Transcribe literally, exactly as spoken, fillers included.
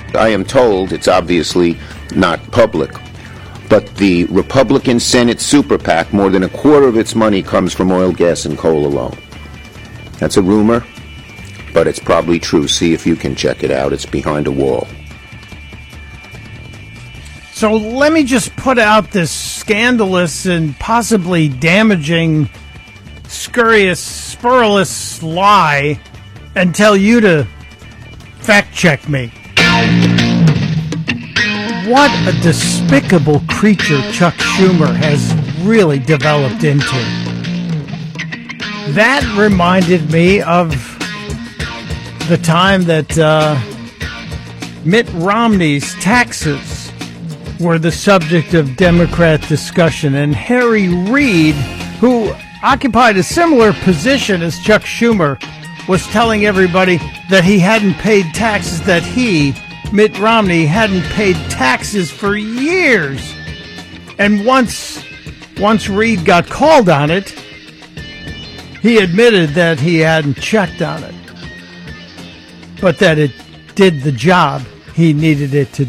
I am told it's obviously not public, but the Republican Senate Super PAC, more than a quarter of its money comes from oil, gas, and coal alone. That's a rumor, but it's probably true. See if you can check it out. It's behind a wall. So let me just put out this scandalous and possibly damaging, scurrious, spurless lie and tell you to fact-check me. What a despicable creature Chuck Schumer has really developed into. That reminded me of the time that uh, Mitt Romney's taxes were the subject of Democrat discussion, and Harry Reid, who occupied a similar position as Chuck Schumer, was telling everybody that he hadn't paid taxes, that he, Mitt Romney, hadn't paid taxes for years. And once, once Reid got called on it, he admitted that he hadn't checked on it, but that it did the job he needed it to